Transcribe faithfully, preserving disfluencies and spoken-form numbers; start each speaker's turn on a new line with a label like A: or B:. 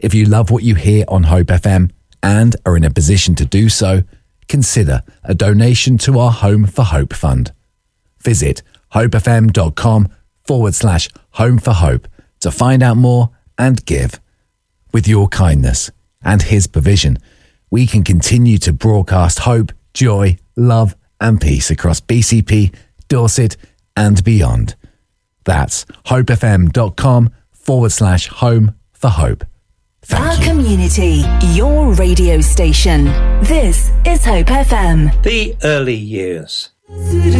A: If you love what you hear on Hope F M and are in a position to do so, consider a donation to our Home for Hope fund. Visit hopefm.com forward slash home for hope to find out more and give. With your kindness and his provision, we can continue to broadcast hope, joy, love and peace across B C P, Dorset and beyond. That's hopefm.com forward slash home for hope. Thank
B: Our
A: you.
B: community, your radio station. This is Hope F M.
C: The early years.